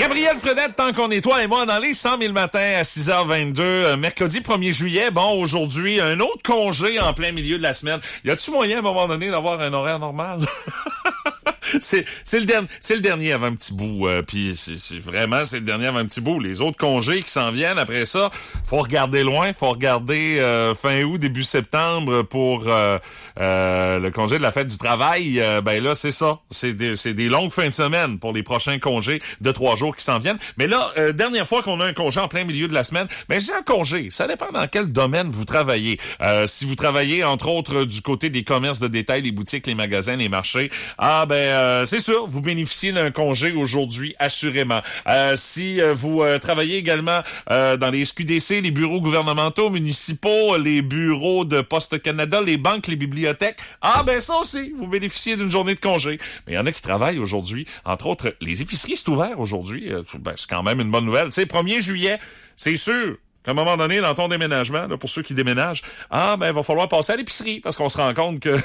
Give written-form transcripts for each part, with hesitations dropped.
Gabriel Fredette, tant qu'on est toi et moi dans les 100 000 matins à 6h22, mercredi 1er juillet. Bon, aujourd'hui, un autre congé en plein milieu de la semaine. Y a-tu moyen à un moment donné d'avoir un horaire normal? C'est le dernier avant un petit bout. Puis c'est vraiment c'est le dernier avant un petit bout. Les autres congés qui s'en viennent après ça, faut regarder loin, faut regarder fin août, début septembre pour le congé de la fête du travail. Ben là, c'est ça. C'est des longues fins de semaine pour les prochains congés de 3 jours qui s'en viennent. Mais là, dernière fois qu'on a un congé en plein milieu de la semaine, ben j'ai un congé. Ça dépend dans quel domaine vous travaillez. Si vous travaillez, entre autres, du côté des commerces de détail, les boutiques, les magasins, les marchés, c'est sûr, vous bénéficiez d'un congé aujourd'hui, assurément. Si vous travaillez également dans les SQDC, les bureaux gouvernementaux, municipaux, les bureaux de Poste Canada, les banques, les bibliothèques, ça aussi, vous bénéficiez d'une journée de congé. Mais il y en a qui travaillent aujourd'hui, entre autres, les épiceries, c'est ouvert aujourd'hui. C'est quand même une bonne nouvelle. Tu sais, 1er juillet, c'est sûr qu'à un moment donné, dans ton déménagement, là, pour ceux qui déménagent, il va falloir passer à l'épicerie parce qu'on se rend compte que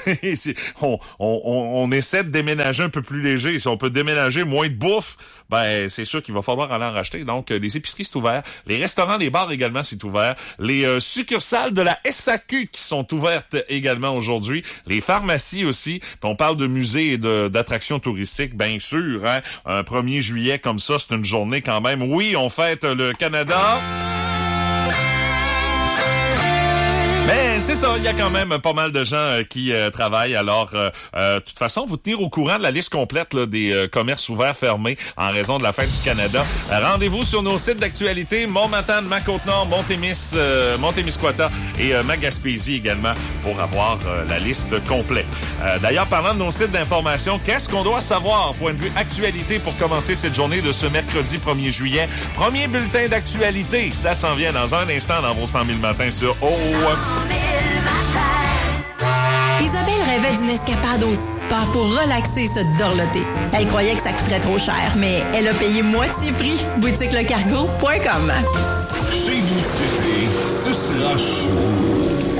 on essaie de déménager un peu plus léger. Si on peut déménager moins de bouffe, c'est sûr qu'il va falloir aller en racheter. Donc, les épiceries, c'est ouvert. Les restaurants, les bars également, c'est ouvert. Les succursales de la SAQ qui sont ouvertes également aujourd'hui. Les pharmacies aussi. Puis on parle de musées et d'attractions touristiques, bien sûr. Hein? Un 1er juillet comme ça, c'est une journée quand même. Oui, on fête le Canada. Mais c'est ça, il y a quand même pas mal de gens qui travaillent. Alors, de toute façon, vous tenir au courant de la liste complète là, des commerces ouverts fermés en raison de la fête du Canada. Rendez-vous sur nos sites d'actualité, Mont-Matane, Ma-Côte-Nord, Montémiscouata et Ma-Gaspésie également pour avoir la liste complète. D'ailleurs, parlant de nos sites d'information, qu'est-ce qu'on doit savoir, point de vue actualité, pour commencer cette journée de ce mercredi 1er juillet? Premier bulletin d'actualité, ça s'en vient dans un instant dans vos 100 000 matins sur Isabelle rêvait d'une escapade au spa pour relaxer et se dorloter. Elle croyait que ça coûterait trop cher, mais elle a payé moitié prix. boutiquelecargo.com. Chez nous, ce sera chaud.